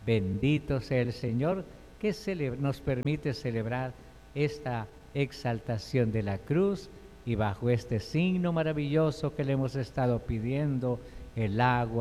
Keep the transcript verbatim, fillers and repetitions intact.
Bendito sea el Señor que cele- nos permite celebrar esta exaltación de la cruz, y bajo este signo maravilloso que le hemos estado pidiendo, el agua,